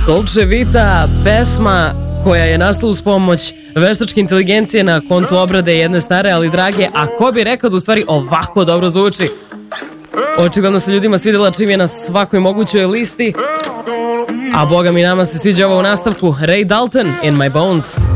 Dolce Vita, pesma koja je nastala uz pomoć veštačke inteligencije na kontu obrade jedne stare, ali drage, a ko bi rekao da u stvari ovako dobro zvuči? Očigledno se ljudima svidela čim je na svakoj mogućoj listi, a boga mi nama se sviđa ovo u nastavku. Ray Dalton, In My Bones.